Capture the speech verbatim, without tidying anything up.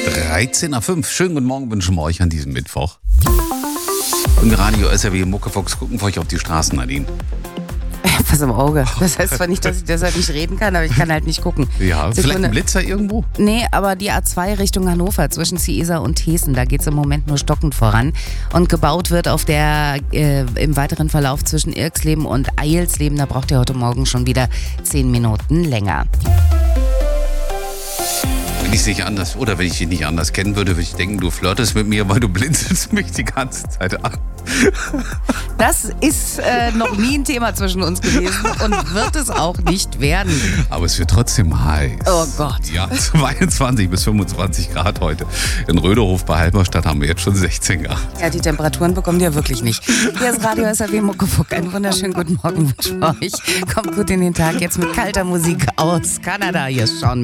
dreizehn nach fünf. Schönen guten Morgen wünschen wir euch an diesem Mittwoch. Und Radio S R W Muckefox gucken für euch auf die Straßen, Nadine. Was im Auge. Das heißt zwar nicht, dass ich deshalb nicht reden kann, aber ich kann halt nicht gucken. Ja, Sekunde. vielleicht ein Blitzer irgendwo? Nee, aber die A zwei Richtung Hannover zwischen Ciesa und Hessen, da geht es im Moment nur stockend voran. Und gebaut wird auf der äh, im weiteren Verlauf zwischen Irxleben und Eilsleben. Da braucht ihr heute Morgen schon wieder zehn Minuten länger. Wenn ich es nicht anders, oder wenn ich dich nicht anders kennen würde, würde ich denken, du flirtest mit mir, weil du blinzelst mich die ganze Zeit an. Das ist äh, noch nie ein Thema zwischen uns gewesen und wird es auch nicht werden. Aber es wird trotzdem heiß. Oh Gott. Ja, zweiundzwanzig bis fünfundzwanzig Grad heute. In Röderhof bei Halberstadt haben wir jetzt schon sechzehn Grad. Ja, die Temperaturen bekommt ihr wirklich nicht. Hier ist Radio S R W Muckefuck. Einen wunderschönen guten Morgen wünsche ich euch. Kommt gut in den Tag jetzt mit kalter Musik aus Kanada. Hier ist Sean